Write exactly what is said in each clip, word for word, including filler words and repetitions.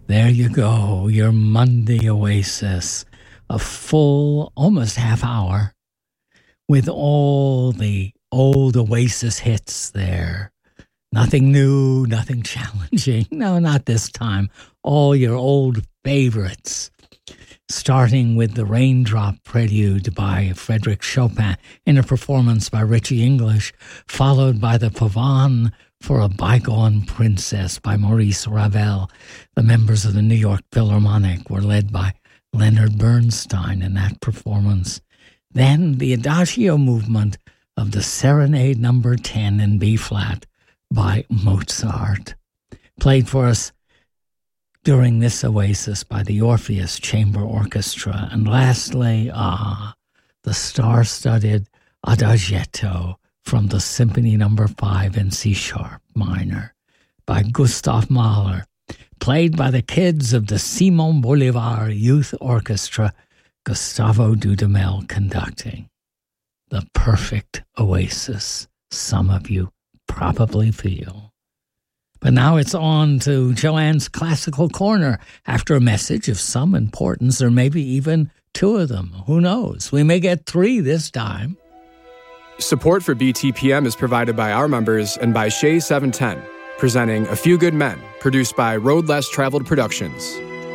There you go, your Monday Oasis. A full, almost half hour with all the old Oasis hits there. Nothing new, nothing challenging. No, not this time. All your old favorites. Starting with the Raindrop Prelude by Frédéric Chopin in a performance by Richie English, followed by the Pavane for a Bygone Princess by Maurice Ravel. The members of the New York Philharmonic were led by Leonard Bernstein in that performance. Then the Adagio movement of the Serenade number ten in B-flat by Mozart, played for us during this Oasis by the Orpheus Chamber Orchestra. And lastly, ah, the star-studded Adagietto from the Symphony number five in C-sharp minor by Gustav Mahler, played by the kids of the Simon Bolivar Youth Orchestra, Gustavo Dudamel conducting. The perfect Oasis, some of you probably feel. But now it's on to Joanne's Classical Corner. After a message of some importance, or maybe even two of them. Who knows? We may get three this time. Support for B T P M is provided by our members and by Shea seven ten, presenting A Few Good Men, produced by Road Less Traveled Productions.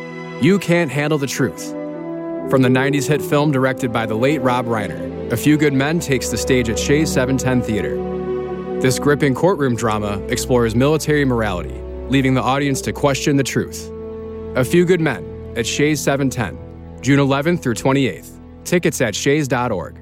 You Can't Handle the Truth. From the nineties hit film directed by the late Rob Reiner, A Few Good Men takes the stage at Shea seven ten Theater. This gripping courtroom drama explores military morality, leaving the audience to question the truth. A Few Good Men at Shays seven ten, June eleventh through twenty-eighth. Tickets at shays dot org.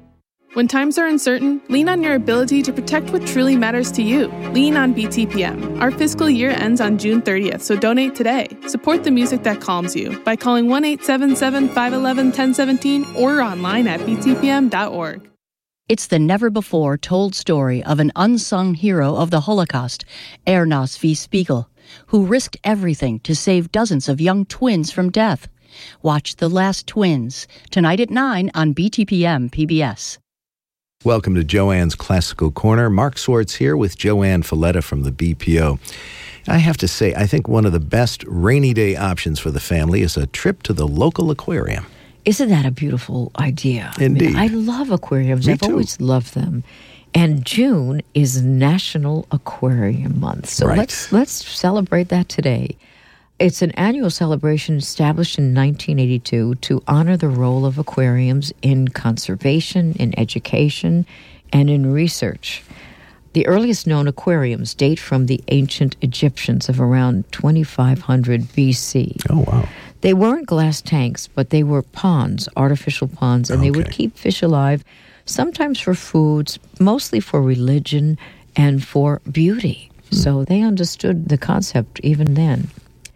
When times are uncertain, lean on your ability to protect what truly matters to you. Lean on B T P M. Our fiscal year ends on June thirtieth, so donate today. Support the music that calms you by calling one eight seven seven, five one one, one zero one seven or online at b t p m dot org. It's the never-before-told story of an unsung hero of the Holocaust, Ernst V. Spiegel, who risked everything to save dozens of young twins from death. Watch The Last Twins, tonight at nine on B T P M P B S. Welcome to Joanne's Classical Corner. Mark Swartz here with Joanne Falletta from the B P O. I have to say, I think one of the best rainy day options for the family is a trip to the local aquarium. Isn't that a beautiful idea? Indeed. I mean, I love aquariums. Me I've too. always loved them. And June is National Aquarium Month. So Right. let's let's celebrate that today. It's an annual celebration established in nineteen eighty-two to honor the role of aquariums in conservation, in education, and in research. The earliest known aquariums date from the ancient Egyptians of around twenty-five hundred B C. Oh, wow. They weren't glass tanks, but they were ponds, artificial ponds, and they would Okay. keep fish alive, sometimes for foods, mostly for religion and for beauty. Hmm. So they understood the concept even then.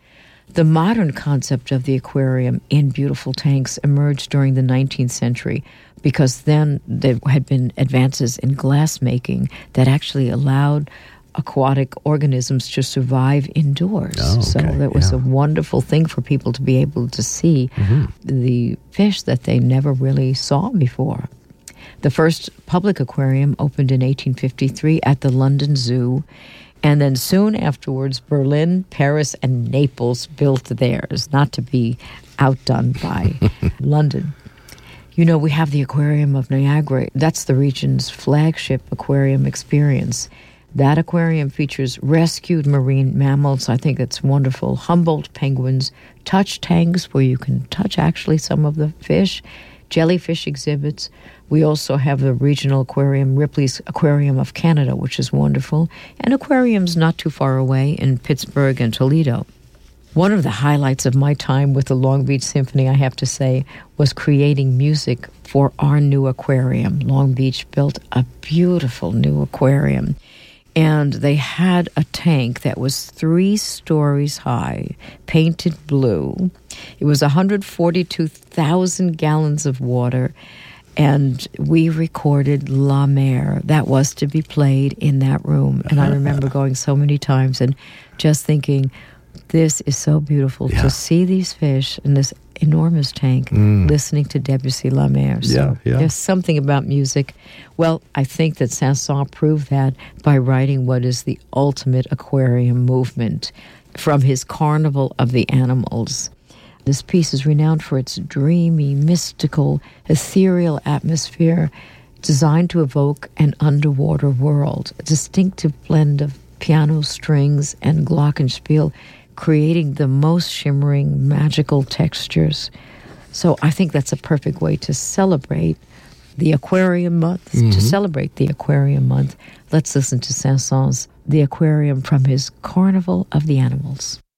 The modern concept of the aquarium in beautiful tanks emerged during the nineteenth century because then there had been advances in glass making that actually allowed aquatic organisms to survive indoors. Oh, so okay, that was yeah. a wonderful thing for people to be able to see Mm-hmm. the fish that they never really saw before. The first public aquarium opened in eighteen fifty-three at the London Zoo, and then soon afterwards, Berlin, Paris, and Naples built theirs, not to be outdone by London. You know, we have the Aquarium of Niagara. That's the region's flagship aquarium experience. That aquarium features rescued marine mammals. I think it's wonderful. Humboldt penguins, touch tanks where you can touch actually some of the fish, jellyfish exhibits. We also have the regional aquarium, Ripley's Aquarium of Canada, which is wonderful, and aquariums not too far away in Pittsburgh and Toledo. One of the highlights of my time with the Long Beach Symphony, I have to say, was creating music for our new aquarium. Long Beach built a beautiful new aquarium, and they had a tank that was three stories high, painted blue. It was one hundred forty-two thousand gallons of water, and we recorded La Mer. That was to be played in that room. And I remember going so many times and just thinking, this is so beautiful Yeah. to see these fish in this enormous tank Mm. listening to Debussy La Mer. So Yeah, yeah. there's something about music. Well, I think that Saint-Saëns proved that by writing what is the ultimate aquarium movement. from his Carnival of the Animals. This piece is renowned for its dreamy, mystical, ethereal atmosphere designed to evoke an underwater world, a distinctive blend of piano strings and glockenspiel, creating the most shimmering, magical textures. So I think that's a perfect way to celebrate the Aquarium Month, mm-hmm. to celebrate the Aquarium Month. Let's listen to Saint-Saëns' The Aquarium from his Carnival of the Animals.